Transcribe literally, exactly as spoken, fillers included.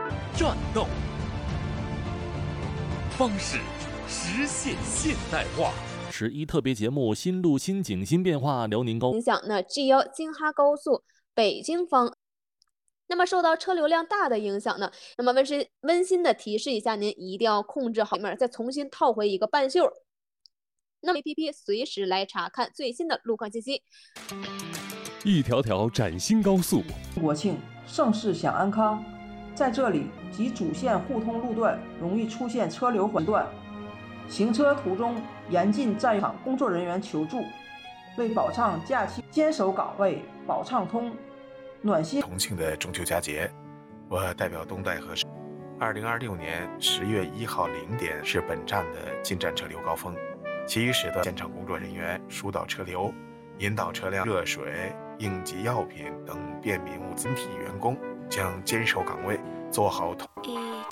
战斗方式实现现代化。十一特别节目新路新景新变化，辽宁高影响呢 G 一 京哈高速北京方。那么受到车流量大的影响呢，那么温馨温馨的提示一下您，一定要控制好门，再重新套回一个半袖。那么 A P P 随时来查看最新的路况信息。 一条条崭新高速， 国庆盛世享安康，在这里及主线互通路段容易出现车流混乱，行车途中严禁占场工作人员求助，为保障假期坚守岗位，保畅通。暖心。 重庆的中秋佳节，我代表东戴河市。二零二六年十月一号零点是本站的进站车流高峰，其余时段现场工作人员疏导车流，引导车辆、热水、应急药品等便民物资。体员工将坚守岗位，做好统。